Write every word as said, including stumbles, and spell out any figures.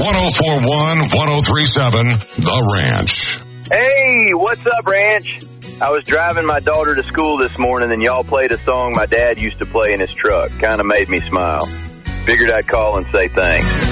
one oh four one, one oh three seven, The Ranch. Hey, what's up, Ranch? I was driving my daughter to school this morning, and y'all played a song my dad used to play in his truck. Kind of made me smile. Figured I'd call and say thanks.